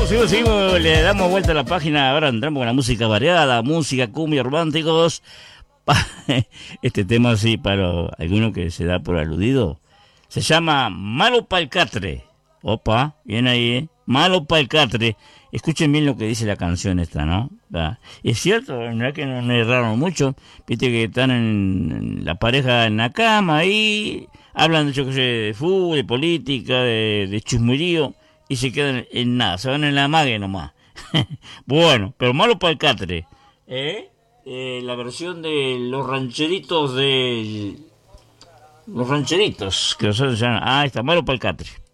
seguimos, le damos vuelta a la página. Ahora entramos con la música variada, música, cumbia, románticos. Este tema, sí, para alguno que se da por aludido, se llama Malo pa'l Catre. Opa, bien ahí, ¿eh? Malo pa'l Catre. Escuchen bien lo que dice la canción esta, ¿no? Es cierto, no es que no erraron mucho. Viste que están en la pareja en la cama y hablan, yo que sé, de fútbol, de política, de chusmerío, y se quedan en nada, se van en la mague nomás. Bueno, pero Malo pa'l Catre. La versión de los rancheritos, que nosotros llaman, está Malo pa'l Catre.